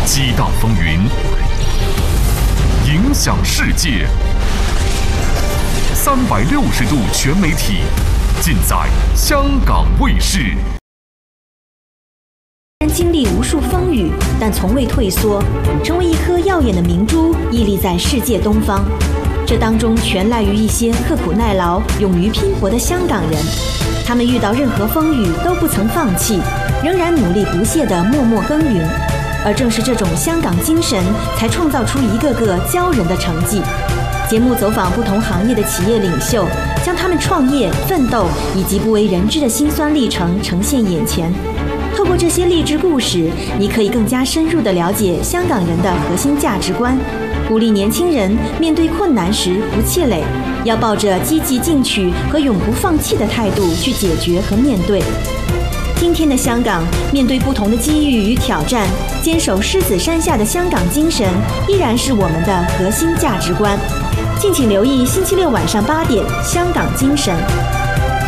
激荡风云，影响世界。360度全媒体，尽在香港卫视。 经历无数风雨，但从未退缩，成为一颗耀眼的明珠，屹立在世界东方。这当中全赖于一些刻苦耐劳、勇于拼搏的香港人。他们遇到任何风雨都不曾放弃，仍然努力不懈地默默耕耘。而正是这种香港精神，才创造出一个个骄人的成绩。节目走访不同行业的企业领袖，将他们创业、奋斗以及不为人知的辛酸历程呈现眼前。透过这些励志故事，你可以更加深入地了解香港人的核心价值观，鼓励年轻人面对困难时不气馁，要抱着积极进取和永不放弃的态度去解决和面对。今天的香港，面对不同的机遇与挑战，坚守狮子山下的香港精神，依然是我们的核心价值观。敬请留意星期六晚上8点《香港精神》。